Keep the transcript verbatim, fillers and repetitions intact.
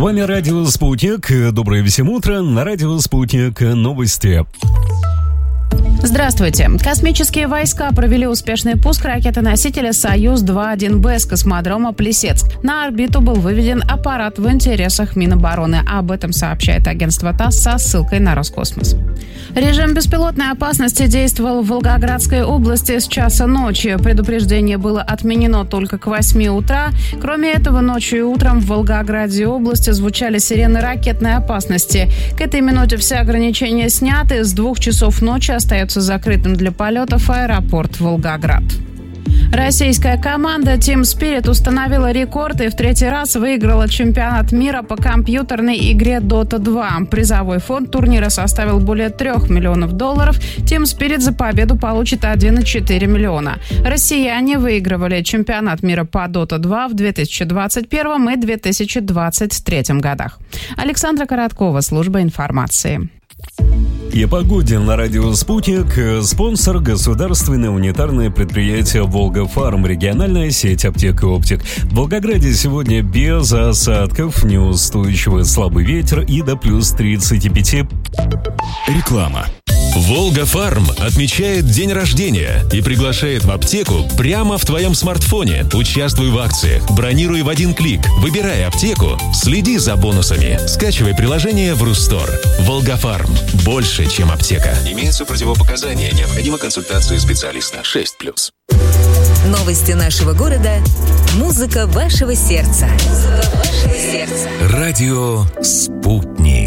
вами Радио Спутник. Доброе всем утро. На Радио Спутник новости. Здравствуйте. Космические войска провели успешный пуск ракеты-носителя «Союз-два один бэ» с космодрома Плесецк. На орбиту был выведен аппарат в интересах Минобороны. Об этом сообщает агентство ТАСС со ссылкой на Роскосмос. Режим беспилотной опасности действовал в Волгоградской области с часа ночи. Предупреждение было отменено только к восьми утра. Кроме этого, ночью и утром в Волгограде и области звучали сирены ракетной опасности. К этой минуте все ограничения сняты. С двух часов ночи остается закрытым для полетов аэропорт Волгоград. Российская команда Team Spirit установила рекорд и в третий раз выиграла чемпионат мира по компьютерной игре Дота два. Призовой фонд турнира составил более трех миллионов долларов. Team Spirit за победу получит один целых четыре миллиона. Россияне выигрывали чемпионат мира по Дота два в две тысячи двадцать первом и две тысячи двадцать третьем годах. Александра Короткова, служба информации. И о погоде на Радио Спутник. Спонсор — государственное унитарное предприятие «Волга-Фарм», региональная сеть аптек и оптик. В Волгограде сегодня без осадков, неустойчивый слабый ветер и до плюс тридцати пяти. Реклама. «Волга-Фарм» отмечает день рождения и приглашает в аптеку прямо в твоем смартфоне. Участвуй в акциях, бронируй в один клик, выбирай аптеку, следи за бонусами. Скачивай приложение в Рустор. «Волга-Фарм» – больше, чем аптека. Имеются противопоказания, необходима консультация специалиста. шесть плюс. Новости нашего города. Музыка вашего сердца. Музыка вашего сердца. Радио «Спутник».